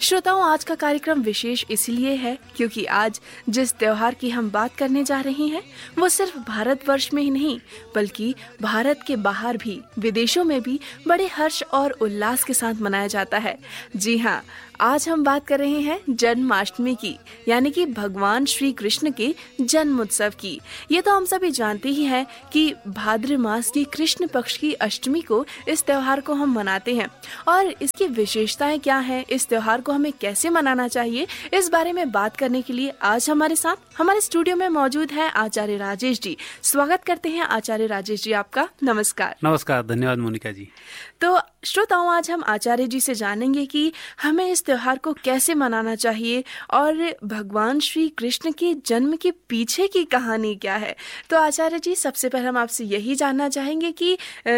श्रोताओं, आज का कार्यक्रम विशेष इसलिए है क्योंकि आज जिस त्योहार की हम बात करने जा रहे हैं वो सिर्फ भारतवर्ष में ही नहीं बल्कि भारत के बाहर भी, विदेशों में भी बड़े हर्ष और उल्लास के साथ मनाया जाता है। जी हाँ, आज हम बात कर रहे हैं जन्माष्टमी की, यानी कि भगवान श्री कृष्ण के जन्म उत्सव की। ये तो हम सभी जानते ही हैं कि भाद्र मास की कृष्ण पक्ष की अष्टमी को इस त्योहार को हम मनाते हैं और इसकी विशेषताएं क्या हैं, इस त्योहार को हमें कैसे मनाना चाहिए, इस बारे में बात करने के लिए आज हमारे साथ हमारे स्टूडियो में मौजूद हैं आचार्य राजेश जी। स्वागत करते हैं आचार्य राजेश जी आपका। नमस्कार। नमस्कार, धन्यवाद मोनिका जी। तो श्रोताओं, आज हम आचार्य जी से जानेंगे कि हमें इस त्योहार को कैसे मनाना चाहिए और भगवान श्री कृष्ण के जन्म के पीछे की कहानी क्या है। तो आचार्य जी, सबसे पहले हम आपसे यही जानना चाहेंगे कि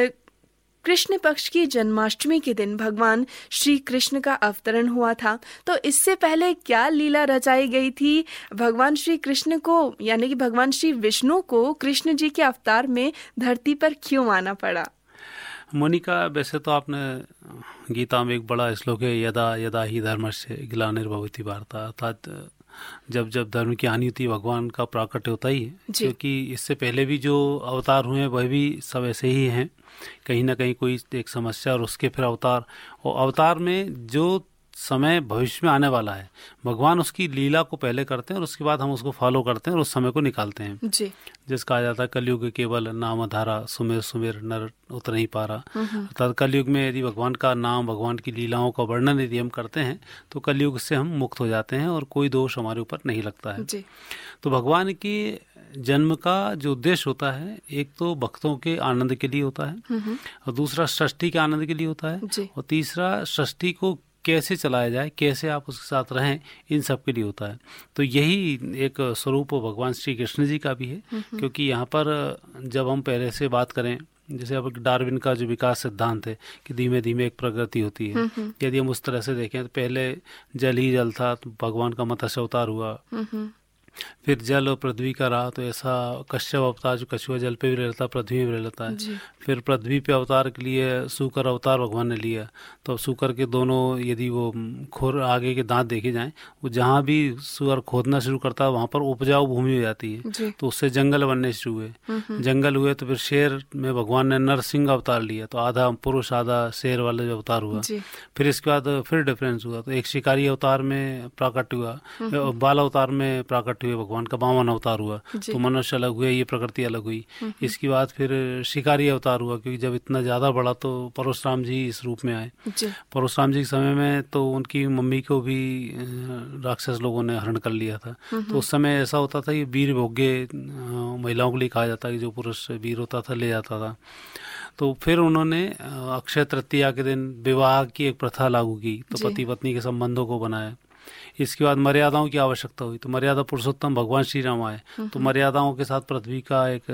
कृष्ण पक्ष की जन्माष्टमी के दिन भगवान श्री कृष्ण का अवतरण हुआ था, तो इससे पहले क्या लीला रचाई गई थी? भगवान श्री कृष्ण को, यानी कि भगवान श्री विष्णु को कृष्ण जी के अवतार में धरती पर क्यों आना पड़ा? मोनिका, वैसे तो आपने गीता में एक बड़ा श्लोक है, यदा यदा ही धर्मस्य ग्लानिर्भवति भारत, अर्थात जब जब धर्म की हानि होती है भगवान का प्राकट्य होता ही है। क्योंकि इससे पहले भी जो अवतार हुए हैं वह भी सब ऐसे ही हैं, कहीं ना कहीं कोई एक समस्या और उसके फिर अवतार, और अवतार में जो समय भविष्य में आने वाला है भगवान उसकी लीला को पहले करते हैं और उसके बाद हम उसको फॉलो करते हैं और उस समय को निकालते हैं जी। जिसका कहा जाता है कलयुग केवल नाम धारा, सुमेर सुमेर नर उतर नहीं पा रहा। अर्थात कलयुग में यदि भगवान का नाम, भगवान की लीलाओं का वर्णन यदि हम करते हैं तो कलयुग से हम मुक्त हो जाते हैं और कोई दोष हमारे ऊपर नहीं लगता है जी। तो भगवान की जन्म का जो उद्देश्य होता है, एक तो भक्तों के आनंद के लिए होता है और दूसरा सृष्टि के आनंद के लिए होता है और तीसरा सृष्टि को कैसे चलाया जाए, कैसे आप उसके साथ रहें, इन सब के लिए होता है। तो यही एक स्वरूप भगवान श्री कृष्ण जी का भी है। क्योंकि यहाँ पर जब हम पहले से बात करें, जैसे अब डार्विन का जो विकास सिद्धांत है कि धीमे धीमे एक प्रगति होती है, यदि हम उस तरह से देखें तो पहले जल ही जल था, तो भगवान का मत्स्य अवतार हुआ, फिर जल और पृथ्वी का रहा, तो ऐसा कश्यप अवतार जो कछुआ जल पे भी रहता, पृथ्वी में भी रहता है। फिर पृथ्वी पे अवतार के लिए सूकर अवतार भगवान ने लिया। तो सूकर के दोनों यदि वो खोर आगे के दांत देखे जाएं, वो जहाँ भी सूअर खोदना शुरू करता है वहाँ पर उपजाऊ भूमि हो जाती है, तो उससे जंगल बनने शुरू हुए। जंगल हुए तो फिर शेर में भगवान ने नरसिंह अवतार लिया, तो आधा पुरुष आधा शेर वाला जो अवतार हुआ। फिर इसके बाद फिर डिफरेंस हुआ, तो एक शिकारी अवतार में प्राकट्य हुआ, बाल अवतार में प्राकट्य हुए भगवान का, वामन अवतार हुआ, तो मनुष्य अलग हुए, ये प्रकृति अलग हुई। इसके बाद फिर शिकारी अवतार हुआ, क्योंकि जब इतना ज्यादा बढ़ा तो परशुराम जी इस रूप में आए। परशुराम जी के समय में तो उनकी मम्मी को भी राक्षस लोगों ने हरण कर लिया था। तो उस समय ऐसा होता था कि वीर भोग्य महिलाओं के लिए कहा जाता है कि जो पुरुष वीर होता था ले जाता था। तो फिर उन्होंने अक्षय तृतीया के दिन विवाह की एक प्रथा लागू की, तो पति पत्नी के संबंधों को बनाया। इसके बाद मर्यादाओं की आवश्यकता हुई, तो मर्यादा पुरुषोत्तम भगवान श्री राम आए, तो मर्यादाओं के साथ पृथ्वी का एक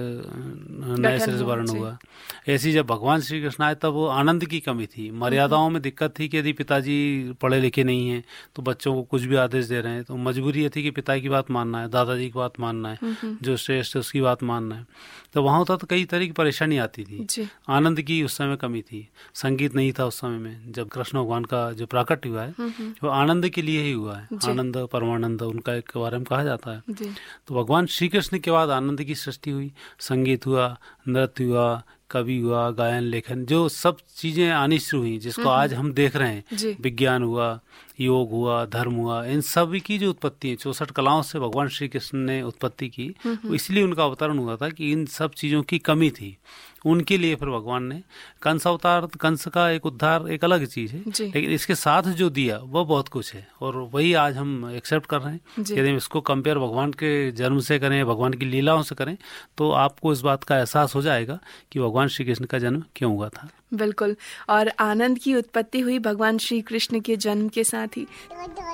नए सिरे से वर्ण हुआ। ऐसी जब भगवान श्री कृष्ण आए तब वो आनंद की कमी थी, मर्यादाओं में दिक्कत थी कि यदि पिताजी पढ़े लिखे नहीं हैं तो बच्चों को कुछ भी आदेश दे रहे हैं, तो मजबूरी ये थी कि पिता की बात मानना है, दादाजी की बात मानना है, जो श्रेष्ठ है उसकी बात मानना है। तो वहाँ होता तो कई तरह की परेशानी आती थी, आनंद की उस समय कमी थी। संगीत नहीं था उस समय में, जब कृष्ण भगवान का जो प्राकट्य हुआ है वो आनंद के लिए ही हुआ है। आनंद परमानंद उनका एक बारे में कहा जाता है। तो भगवान श्री कृष्ण के बाद आनंद की सृष्टि हुई, संगीत हुआ, नृत्य हुआ, कवि हुआ, गायन लेखन, जो सब चीजें आनी शुरू हुई जिसको आज हम देख रहे हैं। विज्ञान हुआ, योग हुआ, धर्म हुआ, इन सभी की जो उत्पत्ति है 64 कलाओं से भगवान श्री कृष्ण ने उत्पत्ति की, इसलिए उनका अवतरण हुआ था कि इन सब चीजों की कमी थी। उनके लिए फिर भगवान ने कंस अवतार, कंस का एक उद्धार एक अलग चीज है, लेकिन इसके साथ जो दिया वो बहुत कुछ है और वही आज हम एक्सेप्ट कर रहे हैं। यदि हम इसको कंपेयर भगवान के जन्म से करें, भगवान की लीलाओं से करें, तो आपको इस बात का एहसास हो जाएगा कि भगवान श्री कृष्ण का जन्म क्यों हुआ था। बिल्कुल, और आनंद की उत्पत्ति हुई भगवान श्री कृष्ण के जन्म के साथ ही।